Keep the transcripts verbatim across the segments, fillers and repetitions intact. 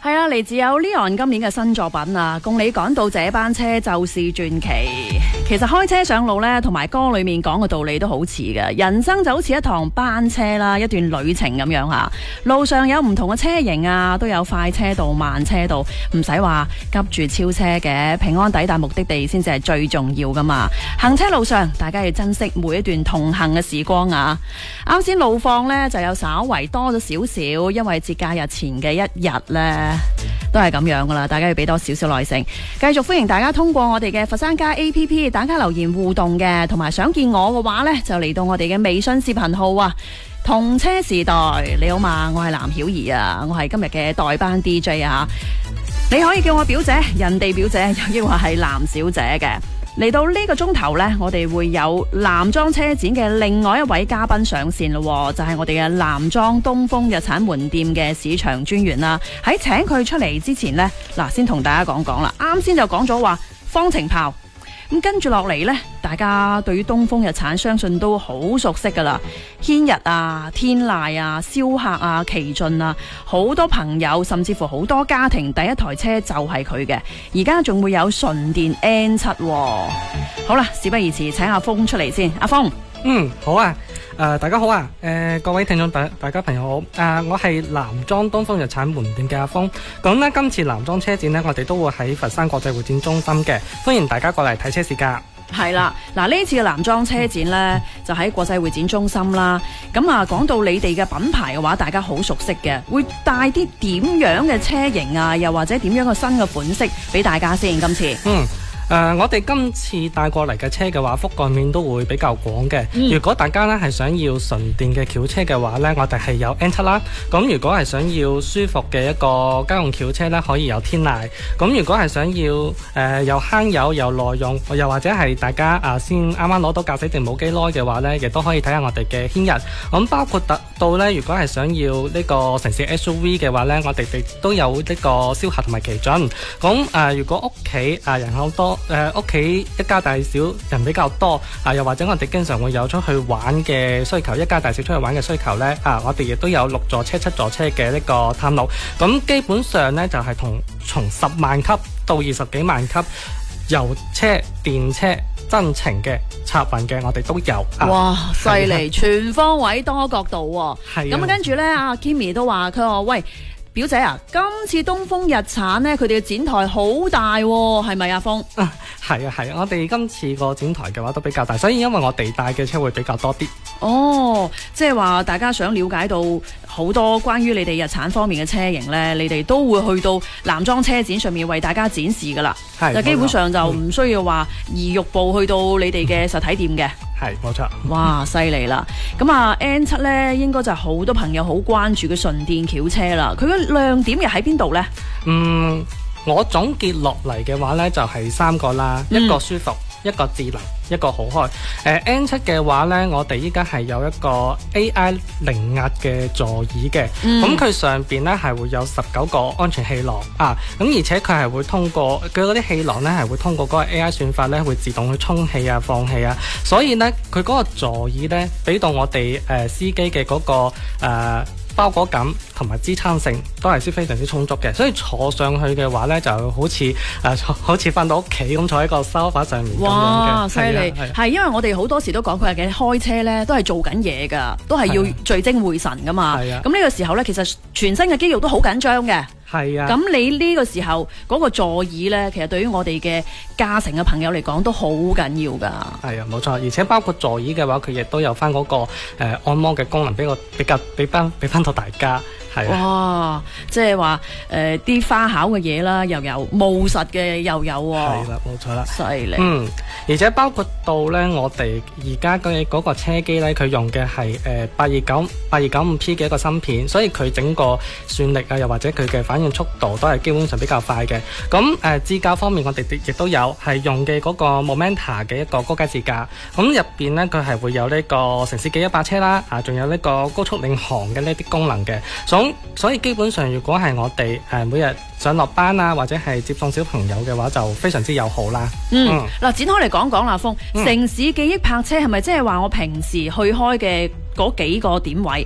係啦，嚟自有 Leon 今年嘅新作品啊，共你趕到這班車就是傳奇。其實開車上路呢，同埋歌裏面講嘅道理都好似嘅，人生就好似一趟班車啦，一段旅程咁樣吓。路上有唔同嘅車型啊，都有快車道、慢車道，唔使話急住超車嘅，平安抵達目的地先至係最重要噶嘛。行車路上，大家要珍惜每一段同行嘅時光啊。啱先路況呢，就有稍為多咗少少，因為節假日前嘅一日呢，都係咁樣噶啦，大家要俾多少少耐性。繼續歡迎大家通過我哋嘅佛山家 A P P 打卡留言互動嘅，同埋想見我嘅話呢，就嚟到我哋嘅微信視頻號啊。同車時代，你好嘛？我係藍曉儀啊，我係今日嘅代班 D J 啊。你可以叫我表姐，人哋表姐，又抑或係藍小姐嘅。嚟到呢個鐘頭呢，我哋會有男裝車展嘅另外一位嘉賓上線咯，就係、是、我哋嘅男裝東風日產門店嘅市場專員啦。喺請佢出嚟之前呢，嗱，先同大家講講啦。啱先就講咗話方程炮。咁跟住落嚟呢，大家對於東風日產相信都好熟悉噶啦，軒逸啊、天籟啊、逍客啊、奇駿啊，好多朋友甚至乎好多家庭第一台車就係佢嘅，而家仲會有純電 N 七、哦。好啦，事不宜遲，請阿峰出嚟先。阿峰， 嗯，好啊。誒、呃，大家好啊！誒、呃，各位聽眾大大家朋友好。誒、呃，我係男裝東風日產門店嘅阿峰。咁呢，今次男裝車展呢，我哋都會喺佛山國際會展中心嘅，歡迎大家過嚟睇車試駕。 係啦，嗱，呢次嘅男裝車展呢，就喺國際會展中心啦。咁啊，講到你哋嘅品牌嘅話，大家好熟悉嘅，會帶啲點樣嘅車型啊，又或者點樣嘅新嘅款式俾大家先？今次， 嗯。誒、呃，我哋今次帶過嚟嘅車嘅話，覆蓋面都會比較廣嘅。嗯、如果大家呢係想要純電嘅轎車嘅話呢，我哋係有 N 七 啦。咁如果係想要舒服嘅一個家用轎車呢，可以有天籟。咁如果係想要誒、呃、又慳油又耐用，又或者係大家啊、呃、先啱啱攞到駕駛證冇幾耐嘅話呢，亦都可以睇下我哋嘅軒逸。咁包括達到呢，如果係想要呢個城市 S U V 嘅話呢，我哋亦都有呢個逍客同埋奇駿。咁誒、呃，如果屋企啊人口多，誒屋企一家大小人比較多啊，又或者我哋經常會有出去玩嘅需求，一家大小出去玩嘅需求呢，啊，我哋亦都有六座車、七座車嘅呢個探路。咁基本上呢，就係、是、同從十萬級到二十幾萬級油車、電車、真程嘅插混嘅，我哋都有。 哇，犀利，全方位多角度喎。係。咁跟住呢，阿 Kimmy 都話佢話喂。表姐啊，今次東風日產呢，佢哋嘅展台好大喎，係咪阿峰？ 啊，係啊係啊，我哋今次個展台嘅話都比較大，所以因為我哋帶嘅車會比較多啲。 哦，即係話大家想了解到好多關於你哋日產方面嘅車型呢，你哋都會去到男裝車展上面為大家展示噶啦。係，就基本上就唔需要話移玉步去到你哋嘅實體店嘅。 係，冇錯。 哇，犀利啦！咁啊 N 七 呢，應該就係好多朋友好關注嘅純電轎車啦。佢嘅亮點又喺邊度呢？ 嗯，我總結落嚟嘅話呢，就係、是、三個啦，嗯、一個舒服，一個智能，一個好開。誒、呃、N 七 嘅話呢，我哋依家係有一個 A I 零壓嘅座椅嘅，咁佢、嗯、上邊呢係會有十九個安全氣囊啊，咁而且佢係會通過佢嗰啲氣囊呢係會通過嗰個 A I 算法呢會自動去充氣啊、放氣啊，所以呢，佢嗰個座椅呢，俾到我哋誒、呃、司機嘅嗰、那個誒。呃包裹感同埋支撐性都係非常之充足嘅，所以坐上去嘅話呢，就好似誒、呃、好似翻到屋企咁坐喺個沙發上面咁樣嘅。 哇，犀利！係因為我哋好多時都講佢係嘅開車呢，都係做緊嘢㗎，都係要聚精會神㗎嘛。係啊。咁呢個時候呢，其實全身嘅肌肉都好緊張嘅。係啊。咁你呢個時候嗰、嗰個座椅呢，其實對於我哋嘅駕乘嘅朋友嚟講都好緊要㗎。係啊，冇錯。而且包括座椅嘅話，佢亦都有翻、那、嗰個、呃、按摩嘅功能，俾個比較俾翻俾翻到大家。係啊。哇！即係話誒啲花巧嘅嘢啦，又有務實嘅又有喎。係啦，冇錯啦。犀利。嗯，而且包括到呢，我哋而家嘅嗰個車機呢，佢用嘅係誒八二九八二九五 P 嘅一個芯片，所以佢整個算力啊，又或者佢嘅反應速度都係基本上比較快嘅。咁誒支架方面，我哋亦都有係用嘅嗰個 Momenta 嘅一個高階支架。咁入邊呢，佢係會有呢個城市記憶泊車啦，啊，仲有呢個高速領航嘅呢啲功能嘅。所所以基本上，如果係我哋誒每日上落班啊，或者係接送小朋友嘅話，就非常之友好啦。嗯，嗱、嗯，展開嚟講講啦，峰，嗯、城市記憶泊車係咪即係話我平時去開嘅嗰幾個點位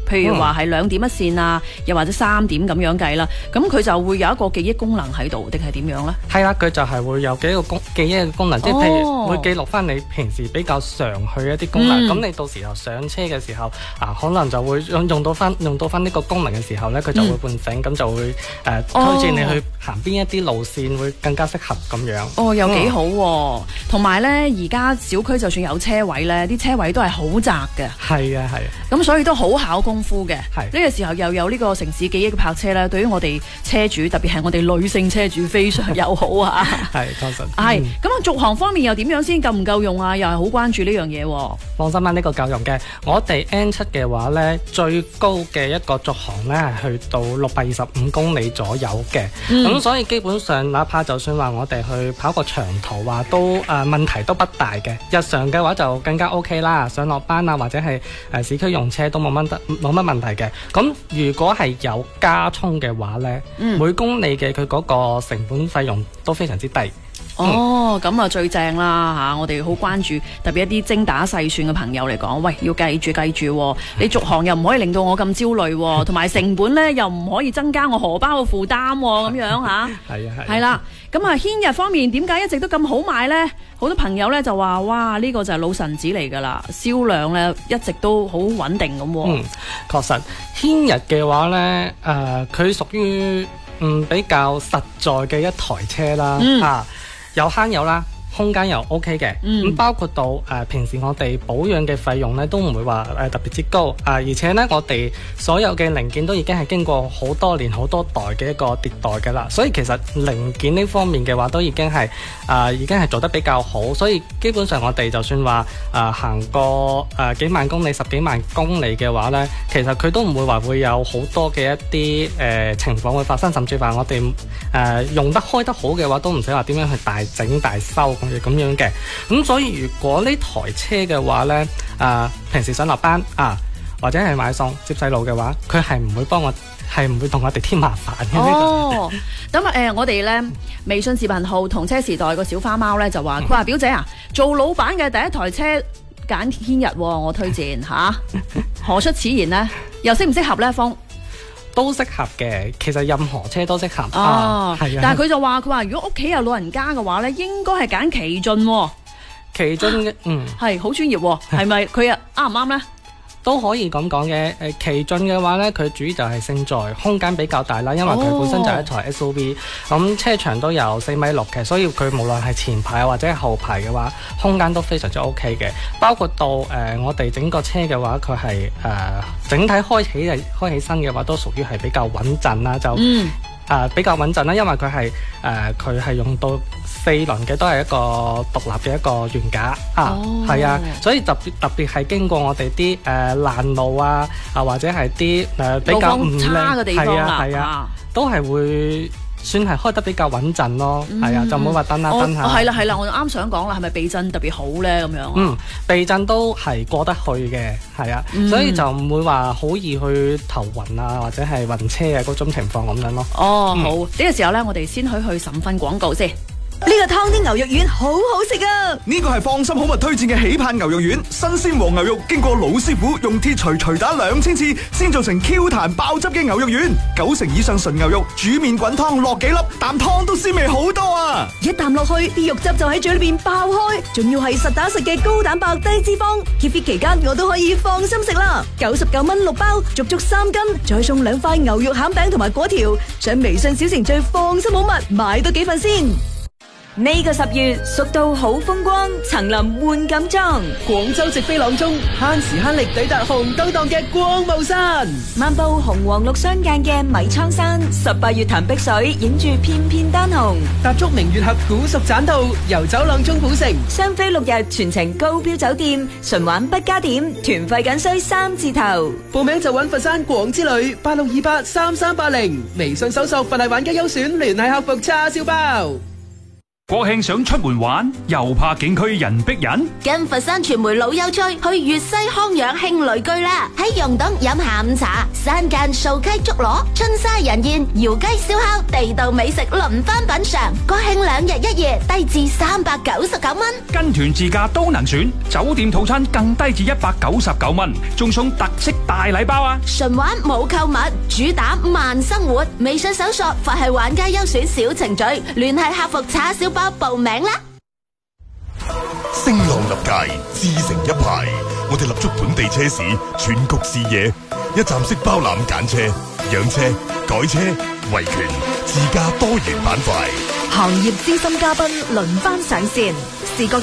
譬如話係兩點一線啊，又或者三點咁樣計啦，咁佢就會有一個記憶功能喺度，定係點樣呢？ 係啦，佢就係會有幾個功記憶嘅功能，即係譬如會記錄翻你平時比較常去一啲功能，咁、嗯、你到時候上車嘅時候啊，可能就會用用到翻用到翻呢個功能嘅時候咧，佢就會喚醒，咁、嗯、就會誒、呃、推薦你去行邊一啲路線會更加適合咁樣。 哦，又幾好喎！同埋咧，而家小區就算有車位咧，啲車位都係好窄嘅。係啊係啊， 咁所以都好考功夫嘅。 係呢個時候又有呢個城市記憶嘅泊車咧，對於我哋車主，特別係我哋女性車主非常友好啊！ 係，確實係。咁啊，續航方面又點樣先夠唔夠用啊？又係好關注呢樣嘢。 放心啦，呢、這個夠用嘅。我哋 N 七嘅話咧，最高嘅一個續航咧係去到六百二十五公里左右嘅。咁、嗯、所以基本上，哪怕就算話我哋去跑個長途啊，都誒、呃、問題都不大嘅。日常嘅話就更加 OK 啦，上落班啊或者係誒、呃、市區用車都冇乜得冇乜問題嘅。咁如果係有加充嘅話咧、嗯，每公里嘅佢嗰個成本費用都非常之低。 哦，咁啊最正啦吓！我哋好關注，特別一啲精打細算嘅朋友嚟講，喂，要計住計住，你續航又唔可以令到我咁焦慮，同埋成本咧又唔可以增加我荷包嘅負擔，咁樣吓。係啊係。係啦，咁啊軒逸方面點解一直都咁好賣呢？好多朋友咧就話，哇，呢、這個就係老臣子嚟噶啦，銷量咧一直都好穩定咁。 嗯，確實，軒逸嘅話咧，誒、呃，佢屬於嗯比較實在嘅一台車啦，嗯、啊。有慳油啦，空間又 OK 嘅，咁、嗯、包括到誒、呃、平時我哋保養嘅費用咧，都唔會話誒、呃、特別之高，啊、呃、而且咧我哋所有嘅零件都已經係經過好多年好多代嘅一個迭代嘅啦，所以其實零件呢方面嘅話都已經係啊、呃、已經係做得比較好，所以基本上我哋就算話啊、呃、行過誒、呃、幾萬公里、十幾萬公里嘅話咧，其實佢都唔會話會有好多嘅一啲誒、呃、情況會發生，甚至話我哋誒、呃、用得開得好嘅話，都唔使話點樣去大整大修咁樣嘅。咁所以如果呢台車嘅話咧，啊、呃、平時上落班啊或者係買餸接細路嘅話，佢係唔會幫我係唔會同我哋添麻煩嘅。 哦，咁啊誒，我哋咧微信視頻號同車時代個小花貓咧就話，佢、嗯、話表姐啊，做老闆嘅第一台車揀軒逸，我推薦吓、啊，何出此言呢？又適唔適合呢？風都適合嘅，其實任何車都適合。 哦，係啊。但係佢就話，佢話如果屋企有老人家嘅話咧，應該係揀奇駿。 奇駿嘅，嗯，係好專業，係咪？佢啊啱唔啱咧？ 都可以咁講嘅。誒，奇駿嘅話咧，佢主要就係勝在空間比較大啦，因為佢本身就係一台 S U V，咁、哦、車長都有四米六嘅，所以佢無論係前排或者係後排嘅話，空間都非常之 OK 嘅。包括到誒、呃、我哋整個車嘅話，佢係誒整體開起嚟開起身嘅話，都屬於係比較穩陣啦，就誒、嗯呃、比較穩陣啦，因為佢係誒佢係用到四輪嘅，都係一個獨立嘅一個懸架啊，係、哦、啊，所以特別特別係經過我哋啲誒爛路啊，啊或者係啲誒比較唔差嘅地方啦， 係啊，啊都係會算係開得比較穩陣咯，係、嗯、啊，就唔會話蹬下蹬下。係啦係啦，我啱想講啦，係咪避震特別好咧咁樣？嗯，避震都係過得去嘅，係啊、嗯，所以就唔會話好易去頭暈啊，或者係暈車啊嗰種情況咁樣咯。哦，嗯、好，呢、這個時候咧，我哋先去去十五分廣告先。 呢、這個湯啲牛肉丸好好食啊！ 呢、這個係放心好物推薦嘅喜盼牛肉丸，新鮮黃牛肉經過老師傅用鐵錘錘打兩千次，先做成 Q 彈爆汁嘅牛肉丸。九成以上純牛肉，煮麵滾湯落幾粒，啖湯都鮮味好多啊！ 一啖落去，啲肉汁就喺嘴裏邊爆開，仲要係實打實嘅高蛋白低脂肪。Keep fit 期間我都可以放心食啦，九十九蚊六包，足足三斤，再送兩塊牛肉餡餅同埋果條。上微信小程序放心好物，買多幾份先。 呢、這個十月，蜀道好風光，層林換錦裝， 廣州直飛朗中，慳時慳力抵達紅燈檔嘅光霧山， 漫步紅黃綠相間嘅米倉山，十八月潭碧水，影住片片丹紅， 踏足明月峽古蜀棧道，遊走朗中古城， 雙飛六日全程高標酒店，純玩不加點，團費僅需三字頭， 報名就揾佛山廣之旅八六二八三三八零，微信搜索佛系玩家優選聯繫客服叉燒包。 國慶想出門玩，又怕景區人逼人。 跟佛山傳媒老友趣去粵西康養慶旅居啦，喺溶洞飲下午茶，山間掃溪捉螺，春沙人宴，窯雞燒烤，地道美食輪番品嘗。國慶兩日一夜，低至三百九十九蚊。 跟團自駕都能選，酒店套餐更低至一百九十九蚊，仲送特色大禮包啊！ 純玩冇購物，主打慢生活。微信搜索佛系玩家優選小程序，聯繫客服查小包報名啦！ 聲浪立界，自成一派。我哋立足本地車市，全局視野，一站式包攬揀車、養車、改車、維權、自駕多元板塊。 行業資深嘉賓輪番上線，視覺